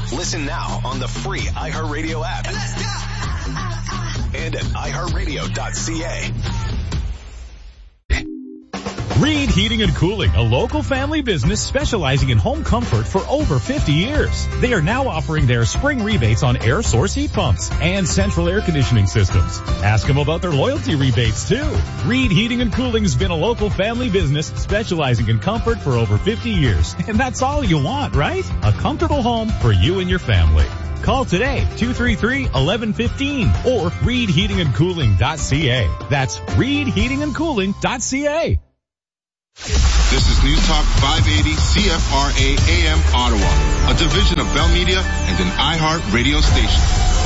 Listen now on the free iHeartRadio app. Let's go! And at iHeartRadio.ca. Reed Heating and Cooling, a local family business specializing in home comfort for over 50 years. They are now offering their spring rebates on air source heat pumps and central air conditioning systems. Ask them about their loyalty rebates too. Reed Heating and Cooling's been a local family business specializing in comfort for over 50 years. And that's all you want, right? A comfortable home for you and your family. Call today, 233-1115 or reedheatingandcooling.ca. That's reedheatingandcooling.ca. This is News Talk 580 CFRA AM Ottawa, a division of Bell Media and an iHeart radio station.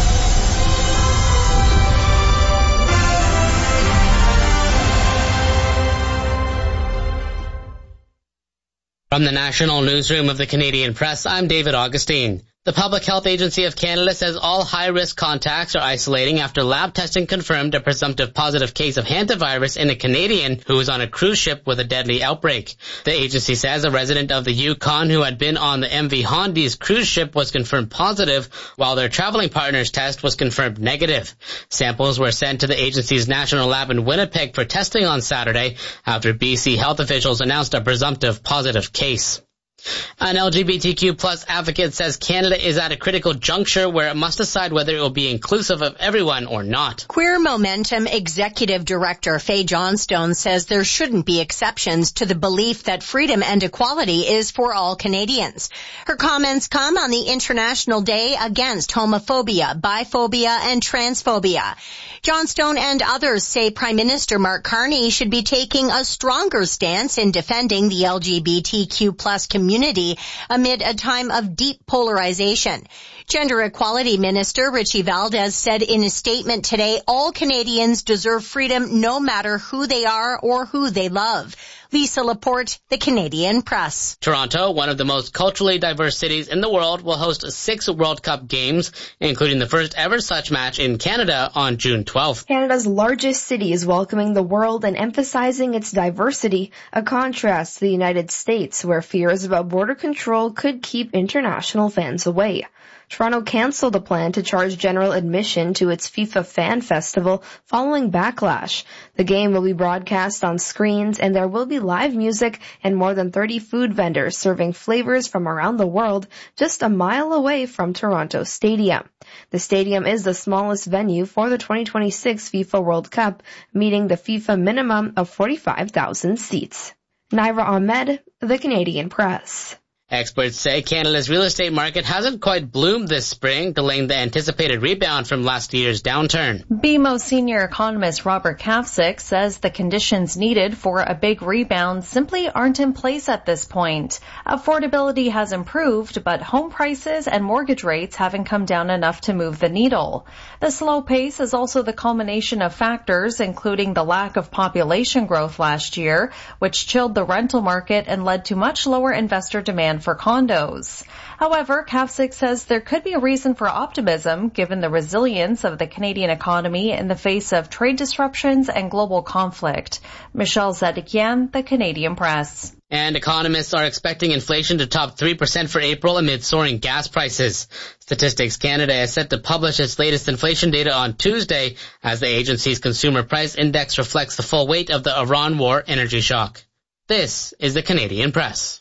From the National Newsroom of the Canadian Press, I'm David Augustine. The Public Health Agency of Canada says all high-risk contacts are isolating after lab testing confirmed a presumptive positive case of hantavirus in a Canadian who was on a cruise ship with a deadly outbreak. The agency says a resident of the Yukon who had been on the MV Hondi's cruise ship was confirmed positive, while their traveling partner's test was confirmed negative. Samples were sent to the agency's national lab in Winnipeg for testing on Saturday after BC health officials announced a presumptive positive case. An LGBTQ plus advocate says Canada is at a critical juncture where it must decide whether it will be inclusive of everyone or not. Queer Momentum Executive Director Faye Johnstone says there shouldn't be exceptions to the belief that freedom and equality is for all Canadians. Her comments come on the International Day Against Homophobia, Biphobia, and Transphobia. Johnstone and others say Prime Minister Mark Carney should be taking a stronger stance in defending the LGBTQ plus community amid a time of deep polarization. Gender Equality Minister Richie Valdez said in a statement today, all Canadians deserve freedom no matter who they are or who they love. Lisa Laporte, The Canadian Press. Toronto, one of the most culturally diverse cities in the world, will host 6 World Cup games, including the first ever such match in Canada on June 12th. Canada's largest city is welcoming the world and emphasizing its diversity, a contrast to the United States, where fears about border control could keep international fans away. Toronto canceled a plan to charge general admission to its FIFA Fan Festival following backlash. The game will be broadcast on screens and there will be live music and more than 30 food vendors serving flavors from around the world just a mile away from Toronto Stadium. The stadium is the smallest venue for the 2026 FIFA World Cup, meeting the FIFA minimum of 45,000 seats. Naira Ahmed, The Canadian Press. Experts say Canada's real estate market hasn't quite bloomed this spring, delaying the anticipated rebound from last year's downturn. BMO senior economist Robert Kavcic says the conditions needed for a big rebound simply aren't in place at this point. Affordability has improved, but home prices and mortgage rates haven't come down enough to move the needle. The slow pace is also the culmination of factors, including the lack of population growth last year, which chilled the rental market and led to much lower investor demand for condos. However, Kavcic says there could be a reason for optimism given the resilience of the Canadian economy in the face of trade disruptions and global conflict. Michelle Zedekian, The Canadian Press. And economists are expecting inflation to top 3% for April amid soaring gas prices. Statistics Canada is set to publish its latest inflation data on Tuesday as the agency's consumer price index reflects the full weight of the Iran war energy shock. This is The Canadian Press.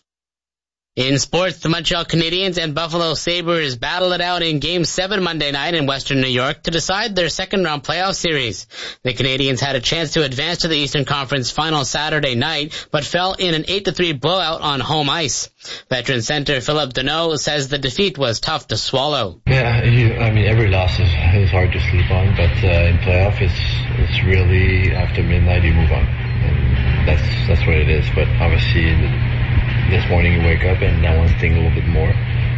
In sports, the Montreal Canadiens and Buffalo Sabres battled it out in Game 7 Monday night in Western New York to decide their second-round playoff series. The Canadiens had a chance to advance to the Eastern Conference Final Saturday night, but fell in an 8-3 blowout on home ice. Veteran center Philip Deneau says the defeat was tough to swallow. Yeah, every loss is hard to sleep on, but in playoff, it's really after midnight you move on, and that's what it is. But obviously, this morning you wake up and that one's sting a little bit more,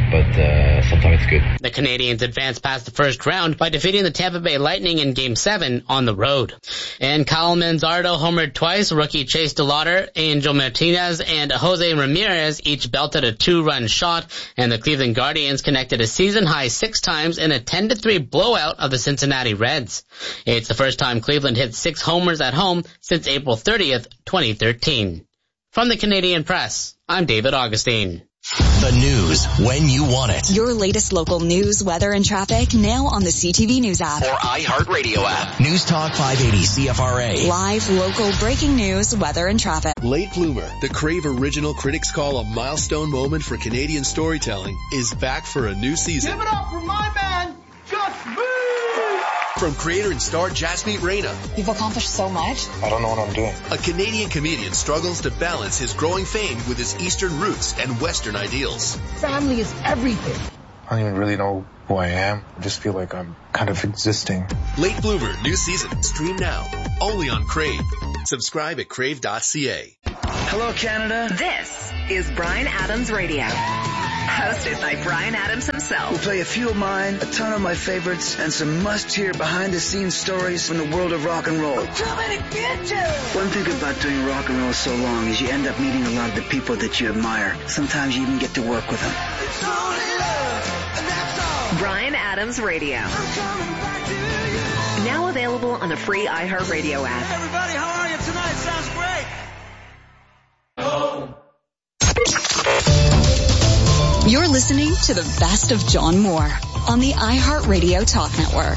but sometimes it's good. The Canadiens advanced past the first round by defeating the Tampa Bay Lightning in Game 7 on the road. And Kyle Manzardo homered twice. Rookie Chase DeLauder, Angel Martinez, and Jose Ramirez each belted a 2-run shot, and the Cleveland Guardians connected a season-high 6 times in a 10-3 blowout of the Cincinnati Reds. It's the first time Cleveland hit 6 homers at home since April 30th, 2013. From the Canadian Press, I'm David Augustine. The news when you want it. Your latest local news, weather, and traffic now on the CTV News app. Or iHeartRadio app. News Talk 580 CFRA. Live, local, breaking news, weather, and traffic. Late Bloomer, the Crave original critics call a milestone moment for Canadian storytelling, is back for a new season. Give it up for my man, Just Me! From creator and star Jasmeet Reyna. You've accomplished so much. I don't know what I'm doing. A Canadian comedian struggles to balance his growing fame with his Eastern roots and Western ideals. Family is everything. I don't even really know who I am. I just feel like I'm kind of existing. Late Bloomer, new season. Stream now. Only on Crave. Subscribe at crave.ca. Hello, Canada. This is Bryan Adams Radio. Hosted by Bryan Adams himself. We'll play a few of mine, a ton of my favorites, and some must-hear behind-the-scenes stories from the world of rock and roll. I'm coming to get you! One thing about doing rock and roll so long is you end up meeting a lot of the people that you admire. Sometimes you even get to work with them. It's only love, and that's all. Bryan Adams Radio. I'm coming back to you. Now available on the free iHeartRadio app. Hey, everybody, how are you tonight? Sounds great. Oh. You're listening to the best of John Moore on the iHeartRadio Talk Network.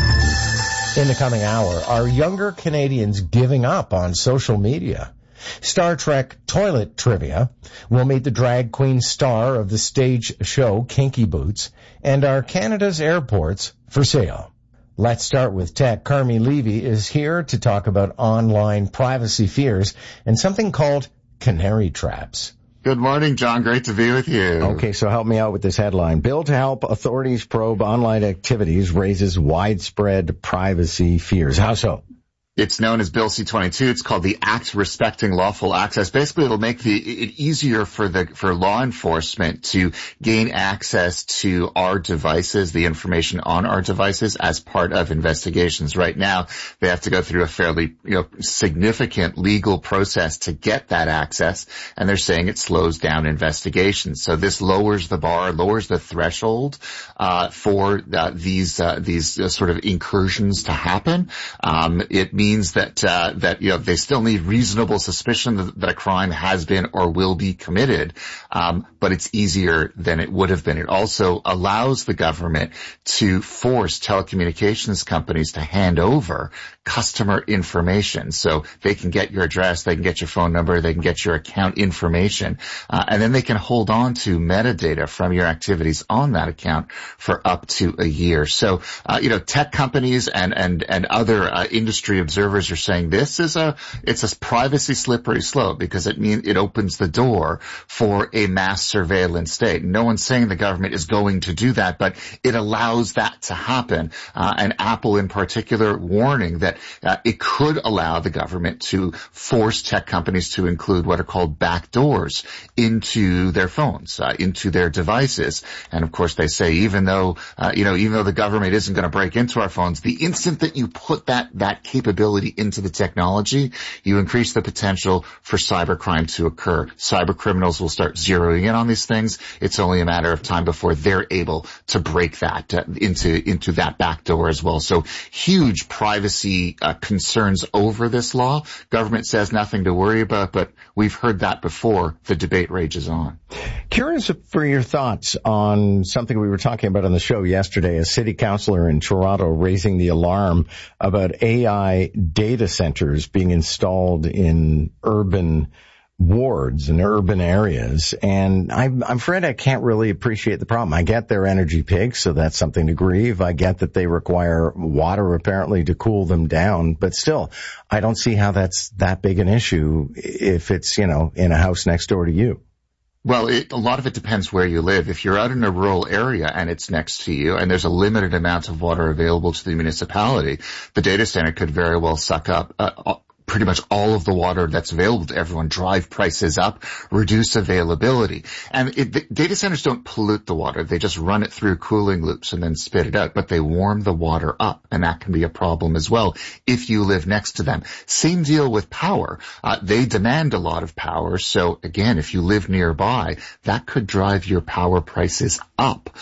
In the coming hour, are younger Canadians giving up on social media? Star Trek toilet trivia. We'll meet the drag queen star of the stage show Kinky Boots. And are Canada's airports for sale? Let's start with tech. Carmi Levy is here to talk about online privacy fears and something called canary traps. Good morning, John. Great to be with you. Okay, so help me out with this headline. Bill to help authorities probe online activities raises widespread privacy fears. How so? It's known as Bill C-22. It's called the Act Respecting Lawful Access. Basically, it'll make it easier for law enforcement to gain access to our devices, the information on our devices, as part of investigations. Right now, they have to go through a fairly, significant legal process to get that access, and they're saying it slows down investigations. So this lowers the bar, lowers the threshold for these sort of incursions to happen. It means that they still need reasonable suspicion that a crime has been or will be committed, but it's easier than it would have been. It also allows the government to force telecommunications companies to hand over customer information, so they can get your address, they can get your phone number, they can get your account information, and then they can hold on to metadata from your activities on that account for up to a year. So, tech companies and other industry observers are saying it's a privacy slippery slope, because it means it opens the door for a mass surveillance state. No one's saying the government is going to do that, but it allows that to happen. And Apple in particular warning that it could allow the government to force tech companies to include what are called backdoors into their phones, into their devices. And of course they say even though the government isn't going to break into our phones, the instant that you put that capability into the technology, you increase the potential for cybercrime to occur. Cyber criminals will start zeroing in on these things. It's only a matter of time before they're able to break that into that back door as well. So huge privacy concerns over this law. Government says nothing to worry about, but we've heard that before. The debate rages on. Curious for your thoughts on something we were talking about on the show yesterday. A city councillor in Toronto raising the alarm about AI data centers being installed in urban wards and urban areas. And I'm afraid I can't really appreciate the problem. I get they're energy pigs, so that's something to grieve. I get that they require water apparently to cool them down, but still, I don't see how that's that big an issue if it's, in a house next door to you. Well, a lot of it depends where you live. If you're out in a rural area and it's next to you and there's a limited amount of water available to the municipality, the data center could very well suck up pretty much all of the water that's available to everyone, drive prices up, reduce availability. And the data centers don't pollute the water. They just run it through cooling loops and then spit it out, but they warm the water up, and that can be a problem as well if you live next to them. Same deal with power. They demand a lot of power, so again, if you live nearby, that could drive your power prices up,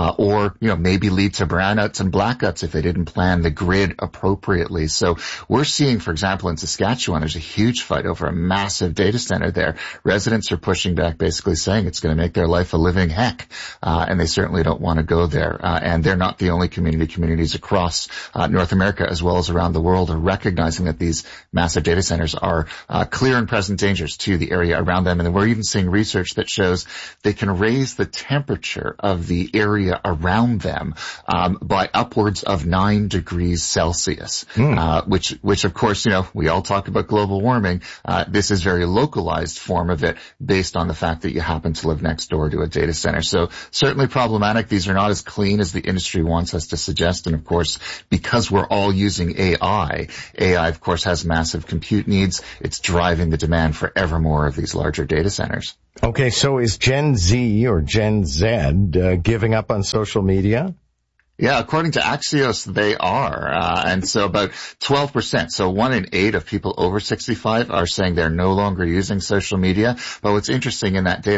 or maybe lead to brownouts and blackouts if they didn't plan the grid appropriately. So we're seeing, for example, in Saskatchewan, Saskatchewan, there's a huge fight over a massive data center there. Residents are pushing back, basically saying it's going to make their life a living heck, and they certainly don't want to go there. And they're not the only community. Communities across North America as well as around the world are recognizing that these massive data centers are clear and present dangers to the area around them. And we're even seeing research that shows they can raise the temperature of the area around them by upwards of 9 degrees Celsius, which of course, we all talk about global warming. This is very localized form of it based on the fact that you happen to live next door to a data center. So certainly problematic. These are not as clean as the industry wants us to suggest. And of course, because we're all using AI of course has massive compute needs. It's driving the demand for ever more of these larger data centers. Okay, so is Gen Z or Gen Z giving up on social media? Yeah, according to Axios, they are. And so about 12%, so 1 in 8 of people over 65 are saying they're no longer using social media. But what's interesting in that data,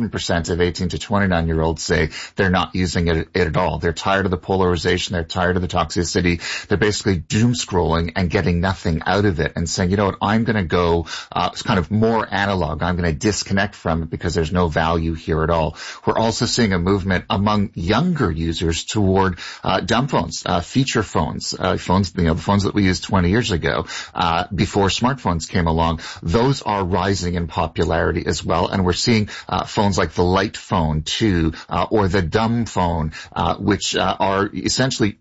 7% of 18 to 29-year-olds say they're not using it at all. They're tired of the polarization. They're tired of the toxicity. They're basically doom scrolling and getting nothing out of it and saying, you know what, I'm going to go kind of more analog. I'm going to disconnect from it because there's no value here at all. We're also seeing a movement among younger users toward dumb phones, feature phones, the phones that we used 20 years ago, before smartphones came along. Those are rising in popularity as well. And we're seeing, phones like the light phone too, or the dumb phone, which, are essentially,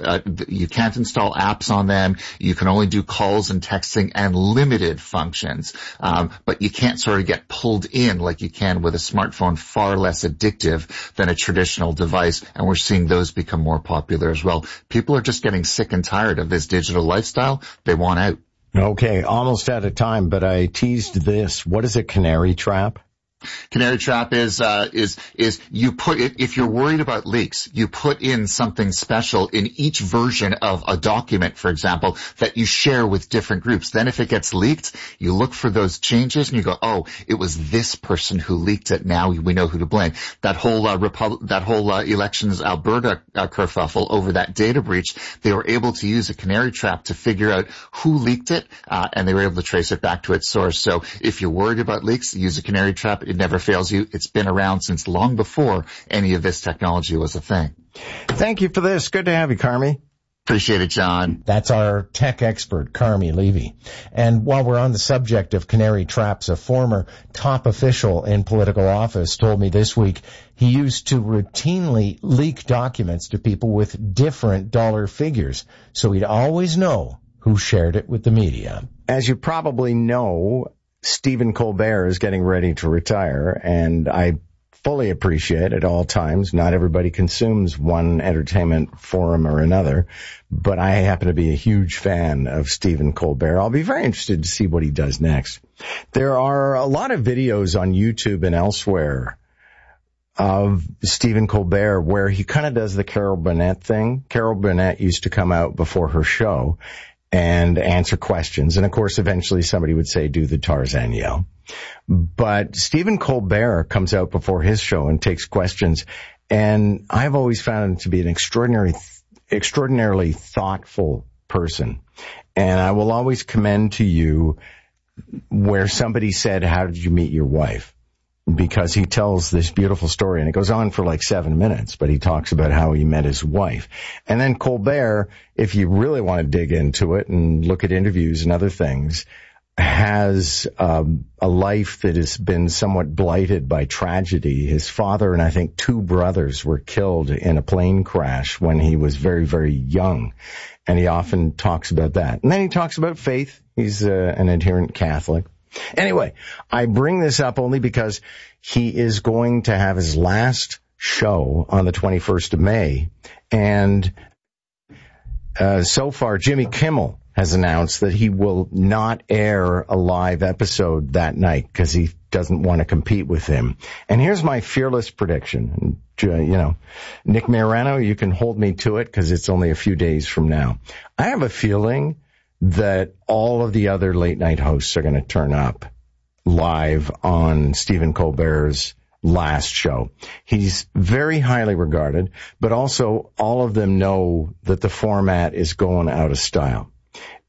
you can't install apps on them. You can only do calls and texting and limited functions. But you can't sort of get pulled in like you can with a smartphone, far less addictive than a traditional device. And we're seeing those become more popular as well. People are just getting sick and tired of this digital lifestyle. They want out. Okay, almost out of time, but I teased this. What is a canary trap? Canary trap is you put it, if you're worried about leaks, you put in something special in each version of a document, for example, that you share with different groups. Then if it gets leaked, you look for those changes and you go, oh, it was this person who leaked it. Now we know who to blame. That whole elections Alberta kerfuffle over that data breach, they were able to use a canary trap to figure out who leaked it, and they were able to trace it back to its source. So if you're worried about leaks, use a canary trap. It never fails you. It's been around since long before any of this technology was a thing. Thank you for this. Good to have you, Carmi. Appreciate it, John. That's our tech expert, Carmi Levy. And while we're on the subject of canary traps, a former top official in political office told me this week he used to routinely leak documents to people with different dollar figures, so he'd always know who shared it with the media. As you probably know, Stephen Colbert is getting ready to retire, and I fully appreciate at all times, not everybody consumes one entertainment forum or another, but I happen to be a huge fan of Stephen Colbert. I'll be very interested to see what he does next. There are a lot of videos on YouTube and elsewhere of Stephen Colbert where he kind of does the Carol Burnett thing. Carol Burnett used to come out before her show and answer questions. And of course, eventually somebody would say, do the Tarzan yell. But Stephen Colbert comes out before his show and takes questions. And I've always found him to be an extraordinarily thoughtful person. And I will always commend to you where somebody said, how did you meet your wife? Because he tells this beautiful story, and it goes on for like 7 minutes, but he talks about how he met his wife. And then Colbert, if you really want to dig into it and look at interviews and other things, has a life that has been somewhat blighted by tragedy. His father and I think 2 brothers were killed in a plane crash when he was very, very young. And he often talks about that. And then he talks about faith. He's an adherent Catholic. Anyway, I bring this up only because he is going to have his last show on the 21st of May. And so far, Jimmy Kimmel has announced that he will not air a live episode that night because he doesn't want to compete with him. And here's my fearless prediction. Nick Marano, you can hold me to it because it's only a few days from now. I have a feeling that all of the other late night hosts are going to turn up live on Stephen Colbert's last show. He's very highly regarded, but also all of them know that the format is going out of style.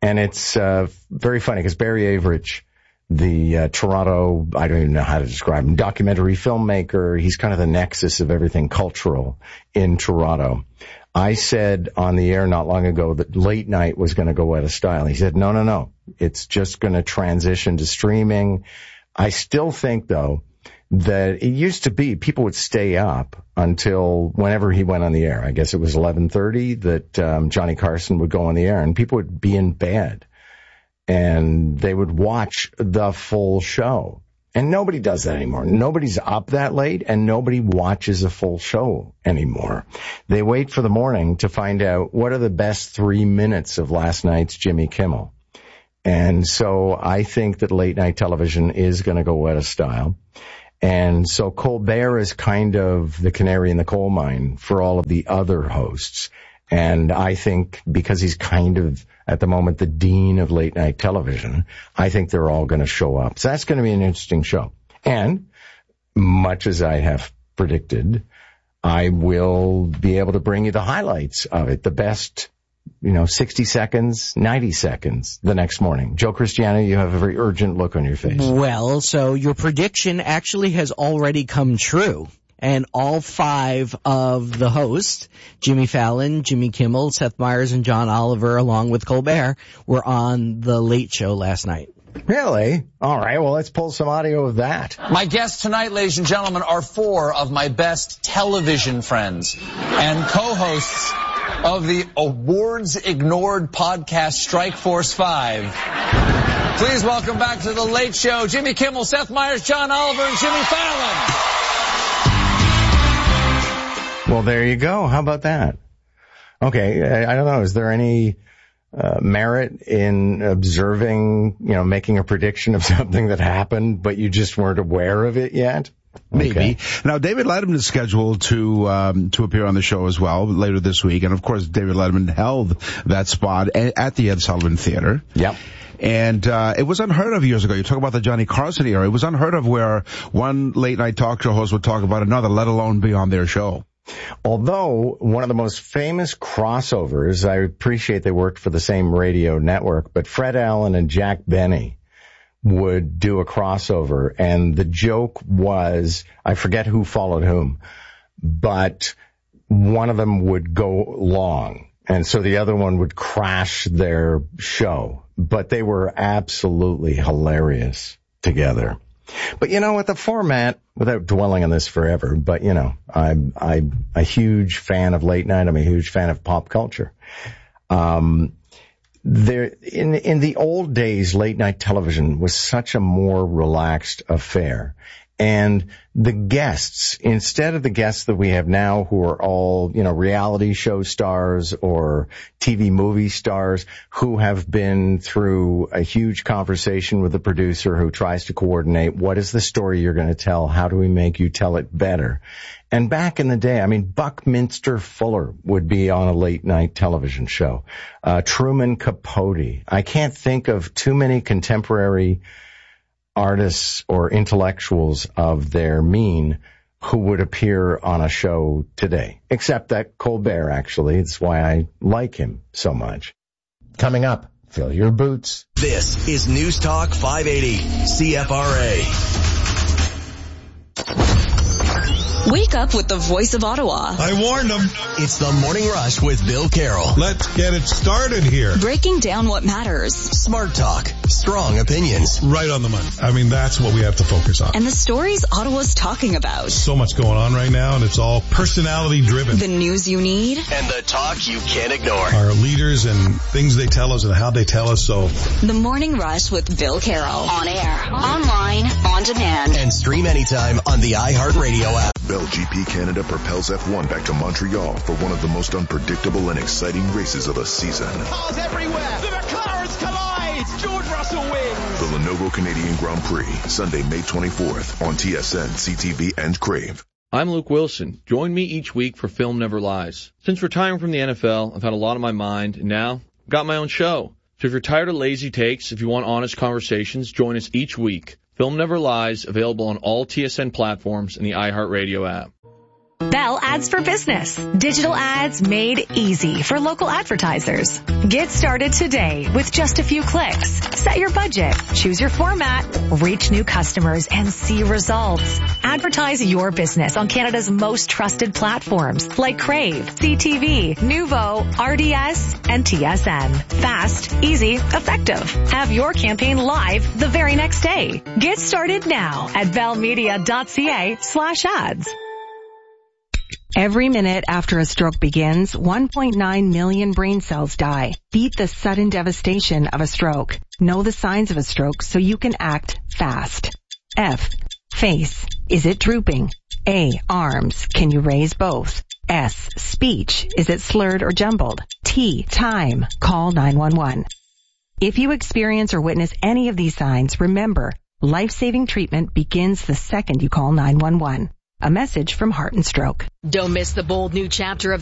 And it's very funny because Barry Average, the Toronto, I don't even know how to describe him, documentary filmmaker, he's kind of the nexus of everything cultural in Toronto. I said on the air not long ago that late night was going to go out of style. He said, no. It's just going to transition to streaming. I still think, though, that it used to be people would stay up until whenever he went on the air. I guess it was 11:30 that Johnny Carson would go on the air, and people would be in bed, and they would watch the full show. And nobody does that anymore. Nobody's up that late, and nobody watches a full show anymore. They wait for the morning to find out what are the best 3 minutes of last night's Jimmy Kimmel. And so I think that late night television is going to go out of style. And so Colbert is kind of the canary in the coal mine for all of the other hosts. And I think because he's kind of, at the moment, the dean of late night television, I think they're all going to show up. So that's going to be an interesting show. And much as I have predicted, I will be able to bring you the highlights of it, the best, 60 seconds, 90 seconds the next morning. Joe Cristiano, you have a very urgent look on your face. Well, so your prediction actually has already come true. And all 5 of the hosts, Jimmy Fallon, Jimmy Kimmel, Seth Meyers, and John Oliver, along with Colbert, were on The Late Show last night. Really? All right, well, let's pull some audio of that. My guests tonight, ladies and gentlemen, are 4 of my best television friends and co-hosts of the awards-ignored podcast Strike Force 5. Please welcome back to The Late Show, Jimmy Kimmel, Seth Meyers, John Oliver, and Jimmy Fallon. Well, there you go. How about that? Okay, I don't know. Is there any merit in observing, making a prediction of something that happened, but you just weren't aware of it yet? Maybe. Okay. Now, David Letterman is scheduled to appear on the show as well later this week. And, of course, David Letterman held that spot at the Ed Sullivan Theater. Yep. And it was unheard of years ago. You talk about the Johnny Carson era. It was unheard of where one late-night talk show host would talk about another, let alone be on their show. Although one of the most famous crossovers, I appreciate they worked for the same radio network, but Fred Allen and Jack Benny would do a crossover, and the joke was, I forget who followed whom, but one of them would go long, and so the other one would crash their show. But they were absolutely hilarious together. But with the format, without dwelling on this forever, but I'm a huge fan of late night. I'm a huge fan of pop culture. There, in the old days, late night television was such a more relaxed affair. And the guests, instead of the guests that we have now who are all, reality show stars or TV movie stars who have been through a huge conversation with the producer who tries to coordinate what is the story you're going to tell? How do we make you tell it better? And back in the day, Buckminster Fuller would be on a late night television show. Truman Capote. I can't think of too many contemporary artists or intellectuals of their mean who would appear on a show today, except that Colbert, actually. It's why I like him so much. Coming up, fill your boots. This is News Talk 580, CFRA. Wake up with the voice of Ottawa. I warned them. It's the Morning Rush with Bill Carroll. Let's get it started here. Breaking down what matters. Smart talk. Strong opinions. Right on the money. That's what we have to focus on. And the stories Ottawa's talking about. So much going on right now, and it's all personality driven. The news you need. And the talk you can't ignore. Our leaders and things they tell us and how they tell us. So The Morning Rush with Bill Carroll. On air, online, on demand. And stream anytime on the iHeartRadio app. Bell GP Canada propels F1 back to Montreal for one of the most unpredictable and exciting races of the season. Cars everywhere. The McLarens collide. George Russell wins. The Lenovo Canadian Grand Prix, Sunday, May 24th on TSN, CTV, and Crave. I'm Luke Wilson. Join me each week for Film Never Lies. Since retiring from the NFL, I've had a lot on my mind, and now I've got my own show. So if you're tired of lazy takes, if you want honest conversations, join us each week. Film Never Lies, available on all TSN platforms and the iHeartRadio app. Bell Ads for Business. Digital ads made easy for local advertisers. Get started today with just a few clicks. Set your budget, choose your format, reach new customers, and see results. Advertise your business on Canada's most trusted platforms like Crave, CTV, Nuvo, RDS, and TSN. Fast, easy, effective. Have your campaign live the very next day. Get started now at bellmedia.ca/ads. Every minute after a stroke begins, 1.9 million brain cells die. Beat the sudden devastation of a stroke. Know the signs of a stroke so you can act fast. F. Face. Is it drooping? A. Arms. Can you raise both? S. Speech. Is it slurred or jumbled? T. Time. Call 911. If you experience or witness any of these signs, remember, life-saving treatment begins the second you call 911. A message from Heart and Stroke. Don't miss the bold new chapter of